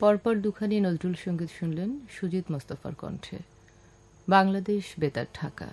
পরপর দুখানি নজরুল সঙ্গীত শুনলেন সুজিত মোস্তফার কণ্ঠে। বাংলাদেশ বেতার, ঢাকা।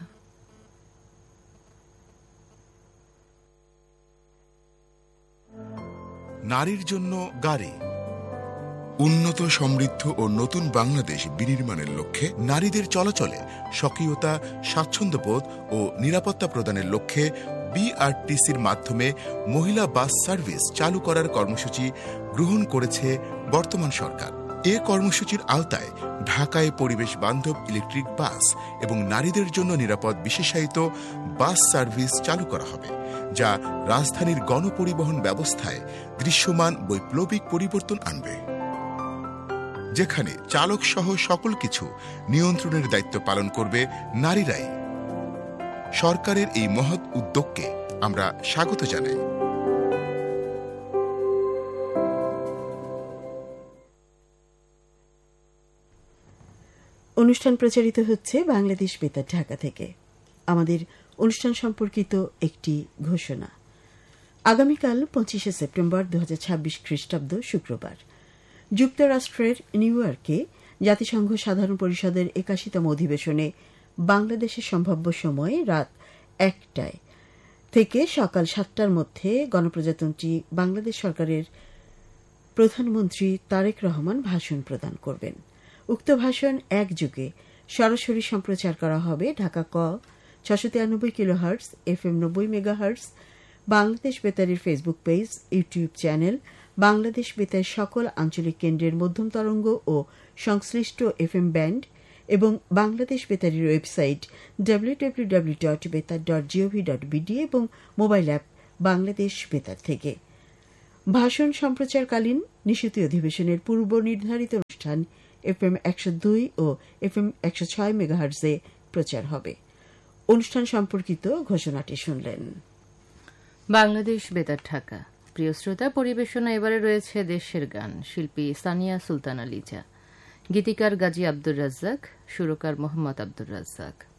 নারীর জন্য গাড়ি। উন্নত, সমৃদ্ধ ও নতুন বাংলাদেশ বিনির্মাণের লক্ষ্যে নারীদের চলাচলে স্বকীয়তা, স্বাচ্ছন্দ্যবোধ ও নিরাপত্তা প্রদানের লক্ষ্যে বিআরটিসির মাধ্যমে মহিলা বাস সার্ভিস চালু করার কর্মসূচি গ্রহণ করেছে বর্তমান সরকার। এ কর্মসূচির আওতায় ঢাকায় পরিবেশ বান্ধব ইলেকট্রিক বাস এবং নারীদের জন্য নিরাপদ বিশেষায়িত বাস সার্ভিস চালু করা হবে, যা রাজধানীর গণপরিবহন ব্যবস্থায় দৃশ্যমান বৈপ্লবিক পরিবর্তন আনবে, যেখানে চালক সহ সকল কিছু নিয়ন্ত্রণের দায়িত্ব পালন করবে নারীরাই। সরকারের এই মহৎ উদ্যোগকে আমরা স্বাগত জানাই। অনুষ্ঠান প্রচারিত হচ্ছে বাংলাদেশ বেতার, ঢাকা থেকে। আমাদের অনুষ্ঠান সম্পর্কিত একটি ঘোষণা। আগামীকাল 25শে সেপ্টেম্বর 2026 খ্রিস্টাব্দ শুক্রবার যুক্তরাষ্ট্রের নিউ ইয়র্কে জাতিসংঘ সাধারণ পরিষদের 81তম অধিবেশনে বাংলাদেশের সম্ভাব্য সময় রাত 1টায় থেকে সকাল 7টার মধ্যে গণপ্রজাতন্ত্রী বাংলাদেশ সরকারের প্রধানমন্ত্রী তারেক রহমান ভাষণ প্রদান করবেন। উক্ত ভাষণ একযোগে সরাসরি সম্প্রচার করা হবে ঢাকা ক 693 kilohertz, FM 90 megahertz, Bangladesh বেতারের Facebook page, YouTube channel, Bangladesh বেতার সকল আঞ্চলিক কেন্দ্রের মধ্যম তরঙ্গ ও সংশ্লিষ্ট FM ব্যান্ড এবং বাংলাদেশ বেতারের ওয়েবসাইট www.betar.gov.bd এবং মোবাইল অ্যাপ বাংলাদেশ বেতার থেকে। ভাষণ সম্প্রচারকালীন নিশীথী অধিবেশনের পূর্ব নির্ধারিত অনুষ্ঠান FM 102 ও FM 106 মেগাহার্টজে প্রচার হবে। অনুষ্ঠান সম্পর্কিত ঘোষণাটি শুনলেন। বাংলাদেশ বেতার, ঢাকা। প্রিয় শ্রোতা, পরিবেশনা এবারে রয়েছে দেশের গান। শিল্পী সানিয়া সুলতানা লিজা, গীতিকার গাজী আব্দুর রাজ্জাক, সুরকার মোহাম্মদ আব্দুর রাজ্জাক।